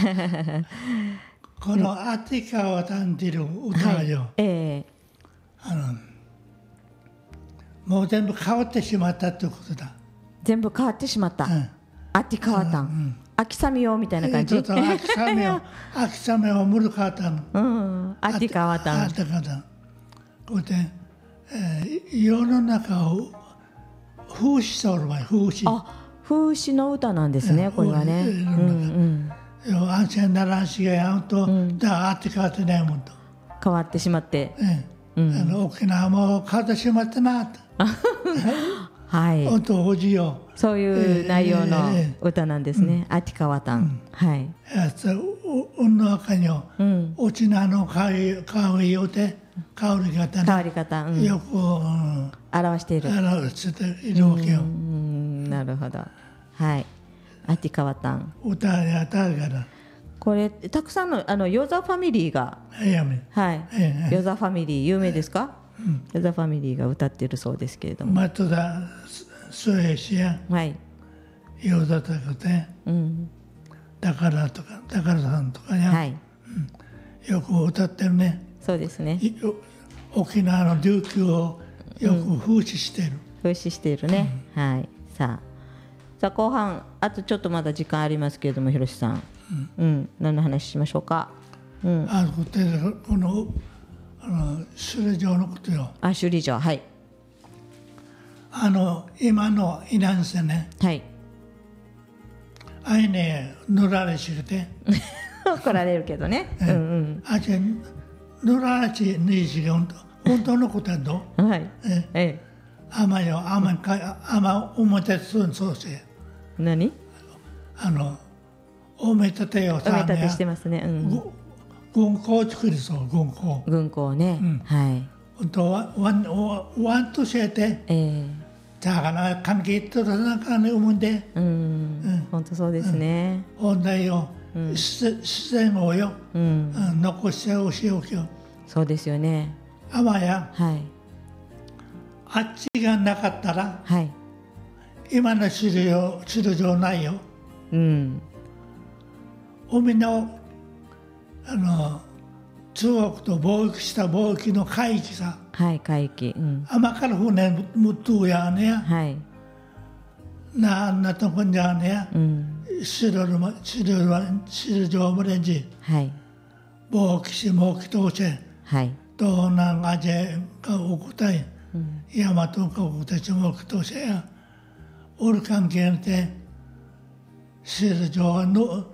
このアティカワタンっていう歌よ、もう全部変わってしまったってことだ。 全部変わってしまった、アティカワタン、秋雨よみたいな感じ。 秋雨をムルカタン、 アティカワタン。 こうで、世の中を風刺しておるわ、風刺。 風刺の歌なんですね、これはね。 安心ならんしがやんと、だあって変わってないもんと。 変わってしまって。 沖縄も変わってしまったなと。 はい。 音おじよ。 そういう内容の歌なんですね。アティカワタン。はい。 の中におちなの香りよて香り方ね。 香り方。 よく表している。 表しているわけよ。 なるほど。はい。アティカワタン。 歌やったから。 これたくさんのヨザファミリーが、ヨザファミリー有名ですか？ヨザファミリーが歌っているそうですけれども。 松田末氏やヨザとかね、だからとかだからさんとかや、よく歌ってるね。 そうですね。 沖縄の琉球をよく風刺してる。 風刺しているね。はい。さあ後半あとちょっとまだ時間ありますけれども、ひろしさん。何の話しましょうか。 この首里城のことよ。 首里城、はい。 今の伊南線ね。 はい。 あいね塗られしくて。 怒られるけどね。 あじゃ塗られしにしが本当のことはどう？はい。あまよあま表すんそうせ。 何？ おめ立てよさね。おめ立てしてますね。 軍港を作りそう、軍港。 軍港ね。はい。 本当はワンとして、じゃあな関係となかね思うんで。 本当そうですね。 本題よ、自然をよ、残しておしおきよ。 そうですよね。 あまや。あっちがなかったら、今の首里城ないよ。海の中国と貿易した貿易の海域さ。 海域。 甘から船むとやねや。なとこんじゃねや。首里城もれんじ。貿易し貿易として。東南アジアがおこたい。大和がおこたち貿易としてや。おる関係で首里城の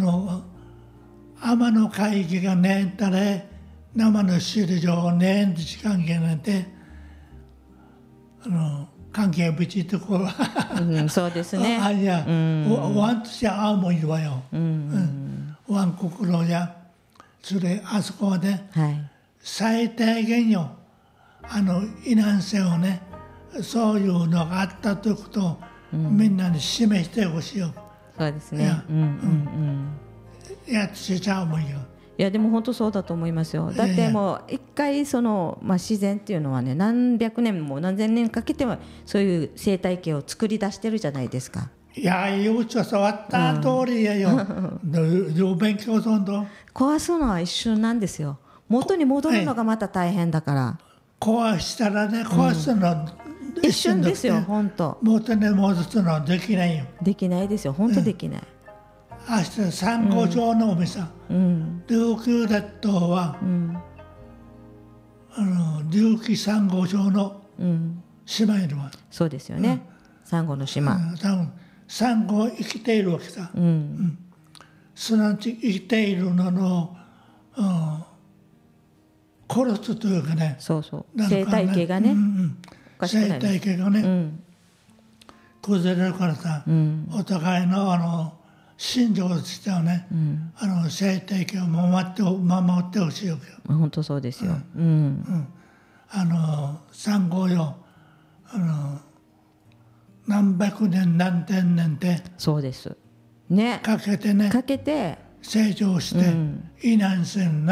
天の海域がねんたれ生の首里城をねんとし関係なんて関係ぶちとこそうですね。 あいや、ワンとして青もいるわよ。ワン心やそれあそこはね、最低限よ伊南線をねそういうのがあったということをみんなに示してほしいよ。 そうですね。 やってちゃうもんよ。 いやでも本当そうだと思いますよ。だってもう一回自然っていうのはね何百年も何千年かけてはそういう生態系を作り出してるじゃないですか。 いや幼稚は触った通りやよ。勉強すんと壊すのは一瞬なんですよ。元に戻るのがまた大変だから。 壊したらね壊すのは一瞬ですよ本当。 元に戻すのはできないよ。 できないですよ本当できない。 明日珊瑚礁の海さ、琉球列島は、琉球珊瑚礁の島いるわ。 そうですよね。サンゴの島。 サンゴ生きているわけさ。すなわち生きているのの、殺すというかね。 そうそう。生態系がね。 生態系がね、崩れるからさ、お互いの信条としてはね、生態系を守ってほしいわけよ。 本当そうですよ。 サンゴよ何百年何千年ってそうですねかけてねかけて成長して、伊南線